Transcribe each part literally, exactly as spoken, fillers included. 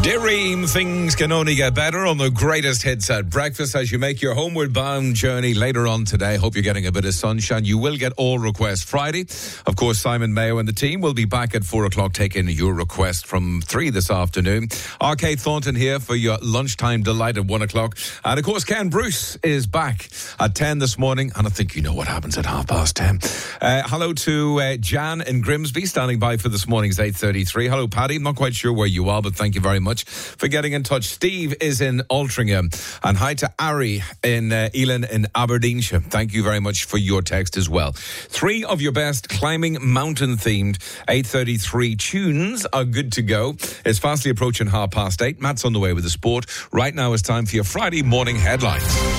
Dream, things can only get better on the greatest hits at breakfast as you make your homeward bound journey later on today. Hope you're getting a bit of sunshine. You will get all requests Friday. Of course, Simon Mayo and the team will be back at four o'clock taking your request from three this afternoon. R K Thornton here for your lunchtime delight at one o'clock. And of course, Ken Bruce is back at ten this morning. And I think you know what happens at half past ten. Uh, hello to uh, Jan in Grimsby standing by for this morning's eight thirty-three. Hello, Paddy. I'm not quite sure where you are, but thank you very much for getting in touch. Steve is in Altrincham, and hi to Ari in uh, Elan in Aberdeenshire. Thank you very much for your text as well. Three of your best climbing mountain themed eight thirty-three tunes are good to go. It's fastly approaching half past eight. Matt's on the way with the sport. Right now it's time for your Friday morning headlines.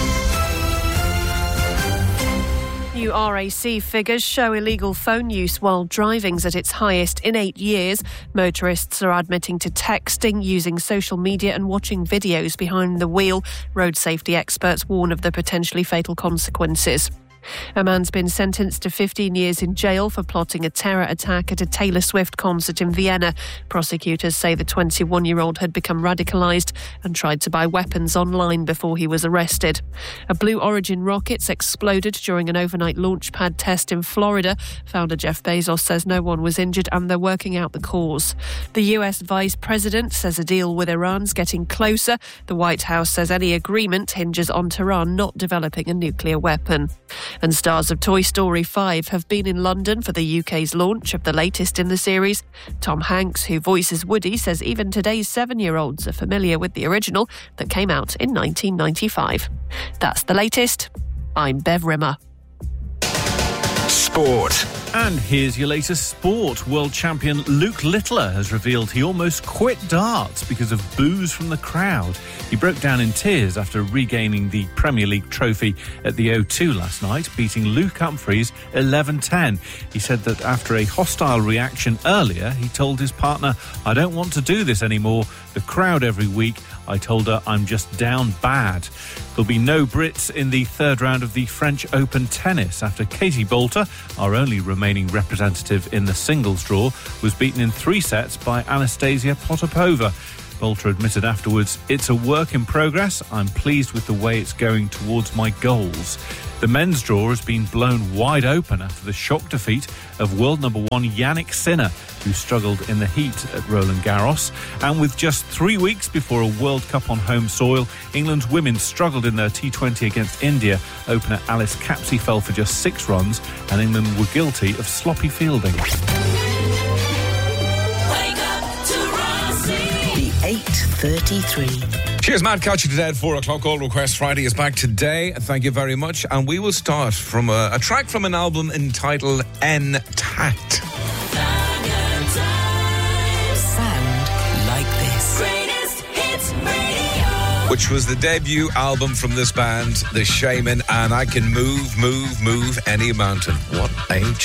New R A C figures show illegal phone use while driving's at its highest in eight years. Motorists are admitting to texting, using social media and watching videos behind the wheel. Road safety experts warn of the potentially fatal consequences. A man's been sentenced to fifteen years in jail for plotting a terror attack at a Taylor Swift concert in Vienna. Prosecutors say the twenty-one-year-old had become radicalised and tried to buy weapons online before he was arrested. A Blue Origin rocket exploded during an overnight launch pad test in Florida. Founder Jeff Bezos says no one was injured and they're working out the cause. The U S Vice President says a deal with Iran's getting closer. The White House says any agreement hinges on Tehran not developing a nuclear weapon. And stars of Toy Story five have been in London for the U K's launch of the latest in the series. Tom Hanks, who voices Woody, says even today's seven-year-olds are familiar with the original that came out in nineteen ninety-five. That's the latest. I'm Bev Rimmer. Sport. And here's your latest sport. World champion Luke Littler has revealed he almost quit darts because of boos from the crowd. He broke down in tears after regaining the Premier League trophy at the O two last night, beating Luke Humphries eleven ten. He said that after a hostile reaction earlier, he told his partner, "I don't want to do this anymore. The crowd every week. I told her I'm just down bad." There'll be no Brits in the third round of the French Open tennis after Katie Boulter, our only remaining representative in the singles draw, was beaten in three sets by Anastasia Potapova. Boulter admitted afterwards, "It's a work in progress. I'm pleased with the way it's going towards my goals." The men's draw has been blown wide open after the shock defeat of world number one Yannick Sinner, who struggled in the heat at Roland Garros. And with just three weeks before a World Cup on home soil, England's women struggled in their T twenty against India. Opener Alice Capsey fell for just six runs, and England were guilty of sloppy fielding. eight thirty-three. Cheers, Matt. Catch you today at four o'clock. All Request Friday is back today. Thank you very much. And we will start from a, a track from an album entitled N-Tact. Sound like this. Greatest hits radio. Which was the debut album from this band, The Shaman, and I Can Move, Move, Move Any Mountain. What a